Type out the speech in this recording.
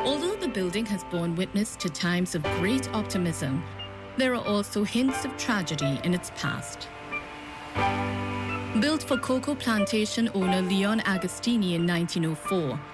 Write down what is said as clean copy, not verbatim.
Although the building has borne witness to times of great optimism, there are also hints of tragedy in its past. Built for cocoa plantation owner Leon Agostini in 1904,